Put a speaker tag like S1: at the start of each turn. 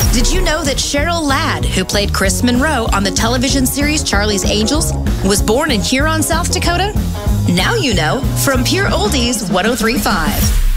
S1: Did you know that Cheryl Ladd, who played Chris Monroe on the television series Charlie's Angels, was born in Huron, South Dakota? Now you know from Pure Oldies 103.5.